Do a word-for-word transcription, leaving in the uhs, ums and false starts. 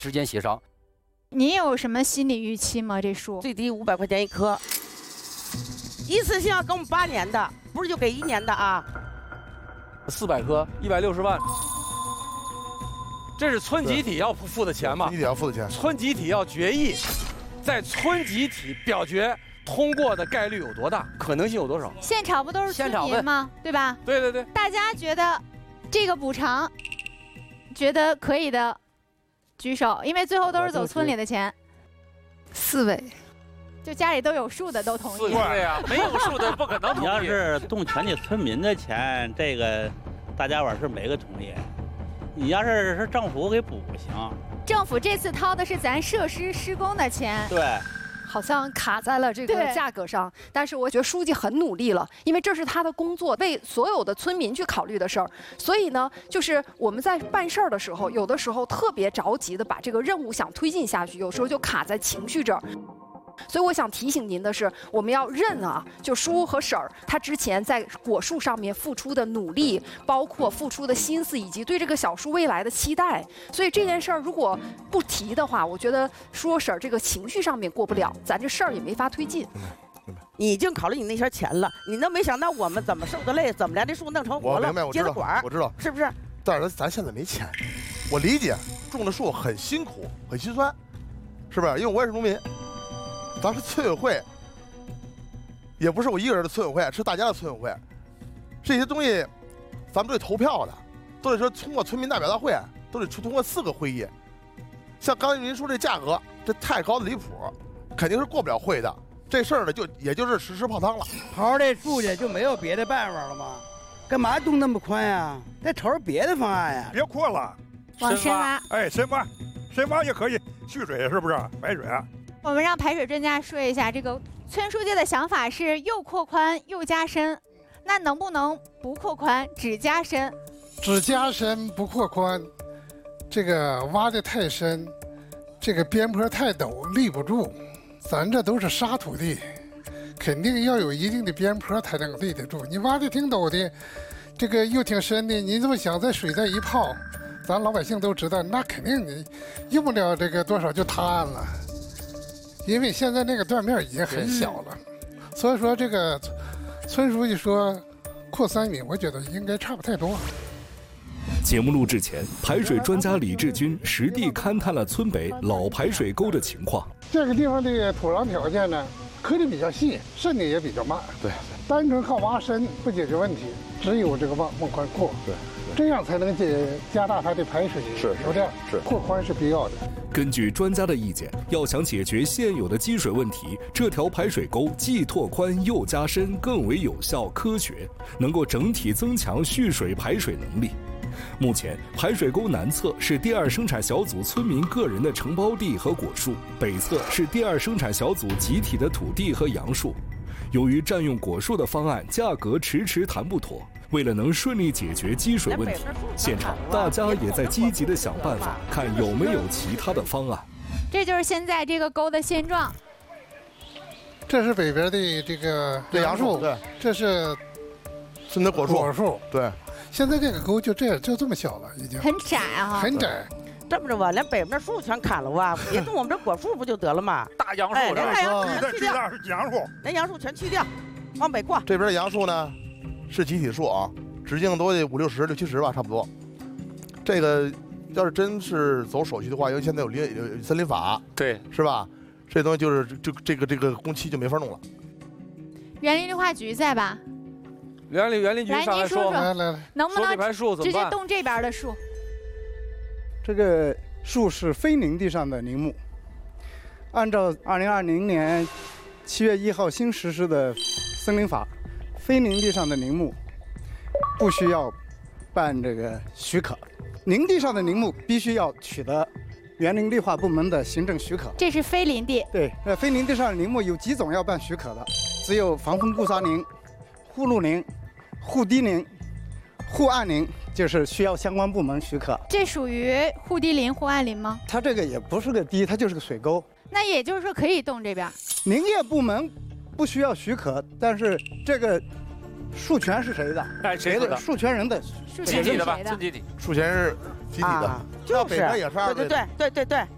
之间协商。 你有什么心理预期吗？这树最低五百块钱一棵，一次性要给我们八年的，不是就给一年的啊？ 四百棵，一百六十万。这是村集体要付的钱嘛？ 村集体要付的钱。 村集体要决议，在村集体表决通过的概率有多大？可能性有多少？ 现场不都是村民吗？对吧？ 对对对。 大家觉得这个补偿，觉得可以的，举手，因为最后都是走村里的钱。 四位。 就家里都有树的都同意。 对呀，没有树的不可能同意。 你要是动全体村民的钱，这个大家伙是没个同意。你要是是政府给补不行。 政府这次掏的是咱设施施工的钱。 对。 好像卡在了这个价格上，但是我觉得书记很努力了，因为这是他的工作，为所有的村民去考虑的事儿。所以呢，就是我们在办事儿的时候，有的时候特别着急的把这个任务想推进下去，有时候就卡在情绪这儿。所以我想提醒您的是，我们要认啊，就叔和婶儿他之前在果树上面付出的努力，包括付出的心思，以及对这个小树未来的期待。所以这件事儿如果不提的话，我觉得叔和婶儿这个情绪上面过不了，咱这事儿也没法推进。 你已经考虑你那些钱了，你都没想到我们怎么受的累，怎么连这树弄成活了，接着管， 我知道， 是不是？ 但是咱现在没钱，我理解种的树很辛苦，很心酸，是不是？因为我也是农民。咱们村委会也不是我一个人的村委会，是大家的村委会。这些东西，咱们都得投票的，都得说通过村民代表大会，都得通过四个会议。像刚才您说这价格，这太高的离谱，肯定是过不了会的。这事儿呢，就也就是实施泡汤了。 刨这树去就没有别的办法了吗？干嘛动那么宽呀？得瞅瞅别的方案呀。 别扩了， 往深挖。 哎，深挖，深挖也可以蓄水，是不是？排水。 我们让排水专家说一下，这个村书记的想法是又扩宽又加深，那能不能不扩宽只加深？ 只加深不扩宽，这个挖得太深，这个边坡太陡，立不住。咱这都是沙土地，肯定要有一定的边坡才能立得住。你挖的挺陡的，这个又挺深的，你这么想，在水再一泡，咱老百姓都知道，那肯定你用不了这个多少就塌岸了。因为现在那个断面已经很小了，所以说这个村书记说扩三米，我觉得应该差不太多。 节目录制前，排水专家李志军实地勘探了村北老排水沟的情况。 这个地方的土壤条件呢，颗粒比较细，渗的也比较慢。 对， 单纯靠挖深不解决问题，只有这个往往宽扩。 对。 这样才能解加大它的排水流量， 是扩宽是必要的。 根据专家的意见，要想解决现有的积水问题，这条排水沟既拓宽又加深，更为有效科学，能够整体增强蓄水排水能力。目前，排水沟南侧是第二生产小组村民个人的承包地和果树，北侧是第二生产小组集体的土地和杨树。由于占用果树的方案价格迟迟谈不妥，为了能顺利解决积水问题，现场大家也在积极地想办法，看有没有其他的方案。 这就是现在这个沟的现状。 这是北边的这个杨树， 对， 这是村的果树。 果树， 对。 现在这个沟就这样，就这么小了，已经很窄啊， 很窄。 这么着吧，连北边的树全砍了吧，别动我们这果树不就得了吗？ 大杨树， 哎，连大杨树全去掉， 是杨树， 连杨树全去掉，往北扩。 这边的杨树呢，是集体树啊，直径都得五六十、六七十吧，差不多。这个要是真是走手续的话，因为现在有林有森林法， 对， 是吧？这东西就是就这个这个工期就没法弄了。 园林绿化局在吧？ 园林园林局上来说， 来来来， 能不能直接动这边的树？ 这个树是非林地上的林木，按照二零二零年七月一号新实施的森林法，非林地上的林木不需要办这个许可，林地上的林木必须要取得园林绿化部门的行政许可。 这是非林地。 对，呃，非林地上的林木有几种要办许可的，只有防风固沙林、护路林、护堤林、护岸林。就是需要相关部门许可。 这属于护堤林、护岸林吗？ 它这个也不是个堤，它就是个水沟。 那也就是说可以动这边。 林业部门不需要许可，但是这个树权是谁的？ 哎，谁的？ 授权人的。 树权是谁的？ 村集体。 树权是集体的。 就是。 北边也是二对对对对对对。